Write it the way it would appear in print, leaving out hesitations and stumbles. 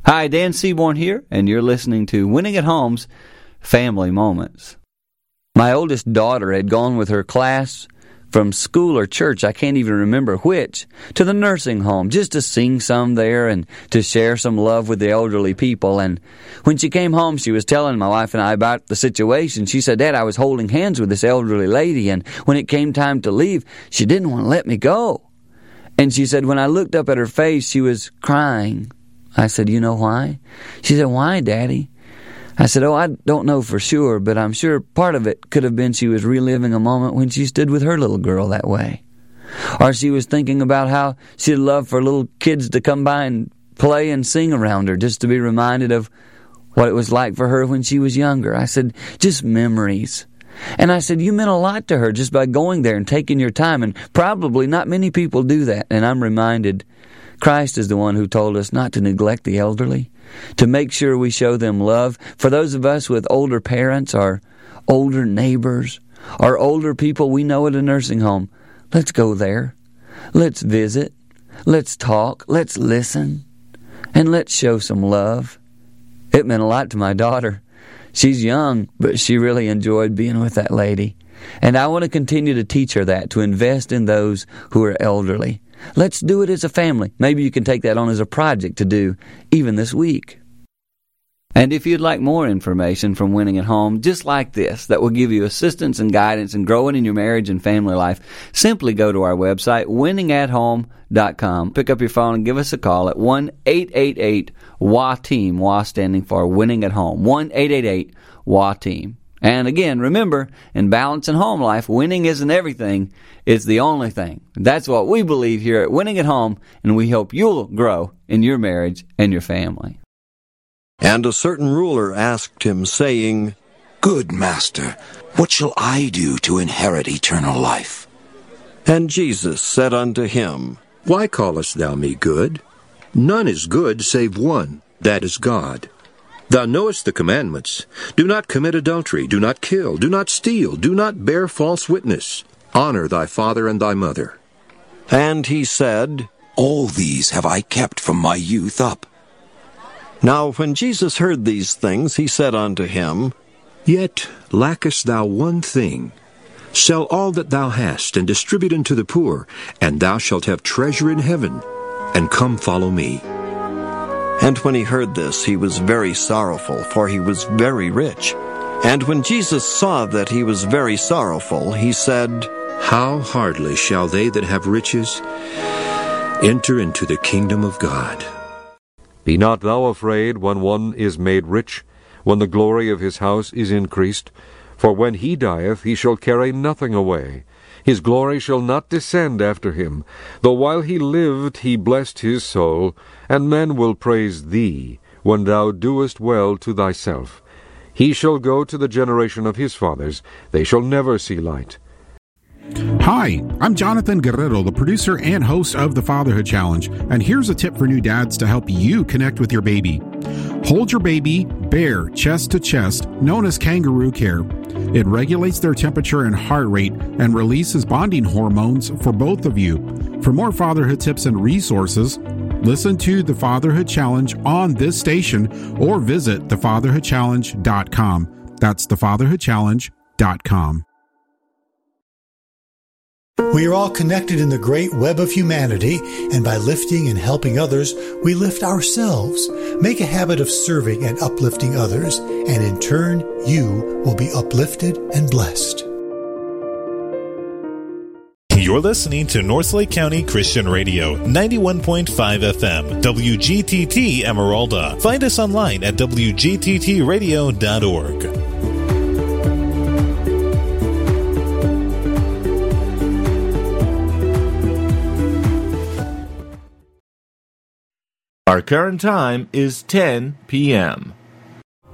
Hi, Dan Seaborn here, and you're listening to Winning at Home's Family Moments. My oldest daughter had gone with her class from school or church, I can't even remember which, to the nursing home just to sing some there and to share some love with the elderly people. And when she came home, she was telling my wife and I about the situation. She said, "Dad, I was holding hands with this elderly lady, and when it came time to leave, she didn't want to let me go." And she said, when I looked up at her face, she was crying. I said, "You know why?" She said, "Why, Daddy?" I said, "Oh, I don't know for sure, but I'm sure part of it could have been she was reliving a moment when she stood with her little girl that way. Or she was thinking about how she'd love for little kids to come by and play and sing around her, just to be reminded of what it was like for her when she was younger." I said, "Just memories." And I said, "You meant a lot to her just by going there and taking your time, and probably not many people do that." And I'm reminded, Christ is the one who told us not to neglect the elderly, to make sure we show them love. For those of us with older parents or older neighbors or older people we know at a nursing home, let's go there. Let's visit. Let's talk. Let's listen. And let's show some love. It meant a lot to my daughter. She's young, but she really enjoyed being with that lady. And I want to continue to teach her that, to invest in those who are elderly. Let's do it as a family. Maybe you can take that on as a project to do even this week. And if you'd like more information from Winning at Home, just like this, that will give you assistance and guidance in growing in your marriage and family life, simply go to our website, winningathome.com. Pick up your phone and give us a call at 1-888-WA-TEAM, WA standing for Winning at Home, 1-888-WA-TEAM. And again, remember, in balance and home life, winning isn't everything, it's the only thing. That's what we believe here at Winning at Home, and we hope you'll grow in your marriage and your family. And a certain ruler asked him, saying, "Good master, what shall I do to inherit eternal life?" And Jesus said unto him, "Why callest thou me good? None is good save one, that is God. Thou knowest the commandments. Do not commit adultery, do not kill, do not steal, do not bear false witness. Honor thy father and thy mother." And he said, "All these have I kept from my youth up." Now when Jesus heard these things, he said unto him, "Yet lackest thou one thing. Sell all that thou hast, and distribute unto the poor, and thou shalt have treasure in heaven. And come follow me." And when he heard this, he was very sorrowful, for he was very rich. And when Jesus saw that he was very sorrowful, he said, "How hardly shall they that have riches enter into the kingdom of God." Be not thou afraid when one is made rich, when the glory of his house is increased. For when he dieth, he shall carry nothing away. His glory shall not descend after him. Though while he lived he blessed his soul, and men will praise thee, when thou doest well to thyself. He shall go to the generation of his fathers. They shall never see light. Hi, I'm Jonathan Guerrero, the producer and host of the Fatherhood Challenge, and here's a tip for new dads to help you connect with your baby. Hold your baby bare, chest to chest, known as kangaroo care. It regulates their temperature and heart rate and releases bonding hormones for both of you. For more fatherhood tips and resources, listen to the Fatherhood Challenge on this station or visit thefatherhoodchallenge.com. That's thefatherhoodchallenge.com. We are all connected in the great web of humanity, and by lifting and helping others, we lift ourselves. Make a habit of serving and uplifting others, and in turn, you will be uplifted and blessed. You're listening to Northlake County Christian Radio, 91.5 FM, WGTT Emeralda. Find us online at wgttradio.org. Our current time is 10 p.m.